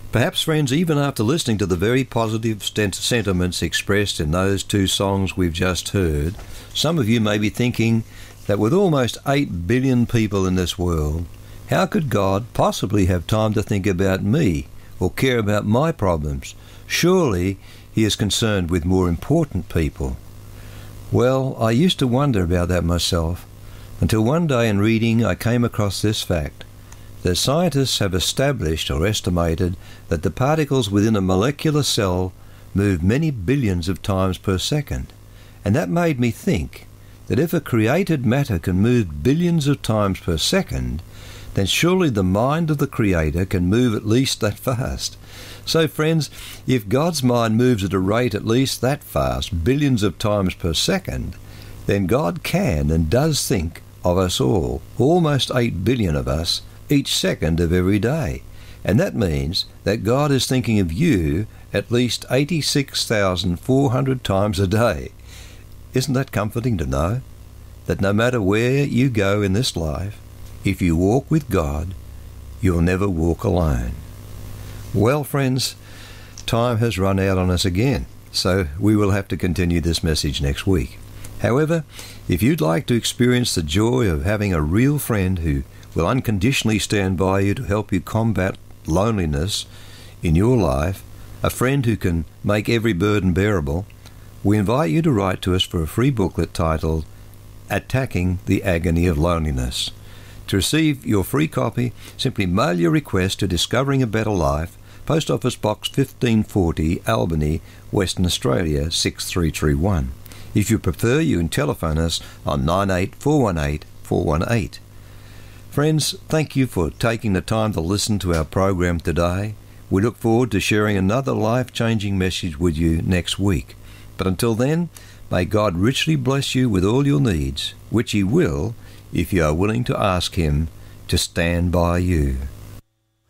Perhaps, friends, even after listening to the very positive sentiments expressed in those two songs we've just heard, some of you may be thinking that with almost 8 billion people in this world, how could God possibly have time to think about me or care about my problems? Surely he is concerned with more important people. Well, I used to wonder about that myself, until one day in reading I came across this fact, that scientists have established or estimated that the particles within a molecular cell move many billions of times per second. And that made me think that if a created matter can move billions of times per second, then surely the mind of the Creator can move at least that fast. So friends, if God's mind moves at a rate at least that fast, billions of times per second, then God can and does think of us all, almost 8 billion of us, each second of every day. And that means that God is thinking of you at least 86,400 times a day. Isn't that comforting to know? That no matter where you go in this life, if you walk with God, you'll never walk alone. Well, friends, time has run out on us again, so we will have to continue this message next week. However, if you'd like to experience the joy of having a real friend who will unconditionally stand by you to help you combat loneliness in your life, a friend who can make every burden bearable, we invite you to write to us for a free booklet titled Attacking the Agony of Loneliness. To receive your free copy, simply mail your request to Discovering a Better Life, Post Office Box 1540, Albany, Western Australia 63331. If you prefer, you can telephone us on 98 418. Friends, thank you for taking the time to listen to our program today. We look forward to sharing another life-changing message with you next week. But until then, may God richly bless you with all your needs, which he will if you are willing to ask him to stand by you.